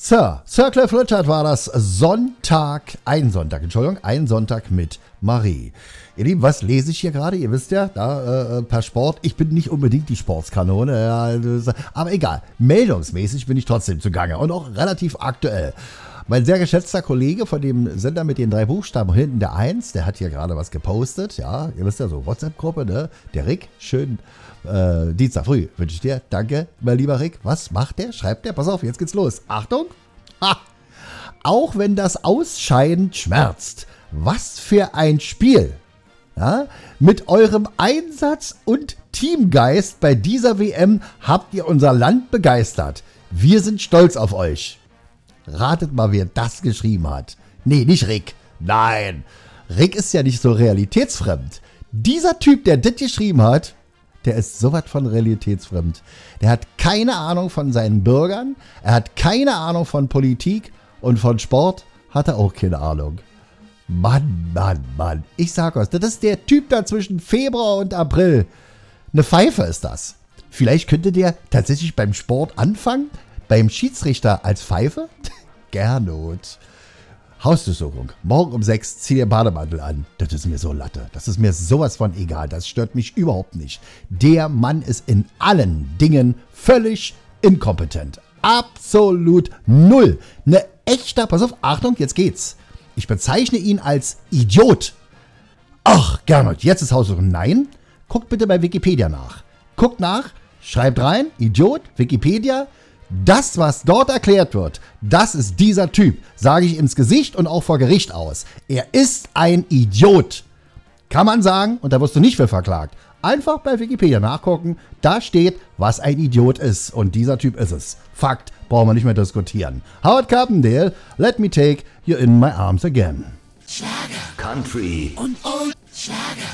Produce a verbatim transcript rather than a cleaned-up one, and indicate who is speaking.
Speaker 1: Sir, Sir Cliff Richard war das Sonntag, ein Sonntag, Entschuldigung, ein Sonntag mit Marie. Ihr Lieben, was lese ich hier gerade? Ihr wisst ja, da äh, per Sport, ich bin nicht unbedingt die Sportskanone, ja, aber egal, meldungsmäßig bin ich trotzdem zugange und auch relativ aktuell. Mein sehr geschätzter Kollege von dem Sender mit den drei Buchstaben hinten, der eins, der hat hier gerade was gepostet, ja, ihr wisst ja, so WhatsApp-Gruppe, ne, der Rick, schön äh, Dienstag früh wünsche ich dir, danke, mein lieber Rick, was macht der, schreibt der, pass auf, jetzt geht's los, Achtung, ha, auch wenn das Ausscheiden schmerzt, was für ein Spiel, ja, mit eurem Einsatz und Teamgeist bei dieser W M habt ihr unser Land begeistert, wir sind stolz auf euch. Ratet mal, wer das geschrieben hat. Nee, nicht Rick. Nein. Rick ist ja nicht so realitätsfremd. Dieser Typ, der das geschrieben hat, der ist sowas von realitätsfremd. Der hat keine Ahnung von seinen Bürgern. Er hat keine Ahnung von Politik. Und von Sport hat er auch keine Ahnung. Mann, Mann, Mann. Ich sag euch, das ist der Typ da zwischen Februar und April. Eine Pfeife ist das. Vielleicht könnte der tatsächlich beim Sport anfangen. Beim Schiedsrichter als Pfeife? Gernot. Hausdurchsuchung. Morgen um sechs zieh dir Bademantel an. Das ist mir so Latte. Das ist mir sowas von egal. Das stört mich überhaupt nicht. Der Mann ist in allen Dingen völlig inkompetent. Absolut null. Eine echte, pass auf, Achtung, jetzt geht's. Ich bezeichne ihn als Idiot. Ach, Gernot, jetzt ist Hausdurchsuchung. Nein, guckt bitte bei Wikipedia nach. Guckt nach, schreibt rein, Idiot, Wikipedia. Das, was dort erklärt wird, das ist dieser Typ, sage ich ins Gesicht und auch vor Gericht aus. Er ist ein Idiot. Kann man sagen, und da wirst du nicht für verklagt. Einfach bei Wikipedia nachgucken, da steht, was ein Idiot ist. Und dieser Typ ist es. Fakt, brauchen wir nicht mehr diskutieren. Howard Carpendale, let me take you in my arms again.
Speaker 2: Schlager, Country und Old Schlager.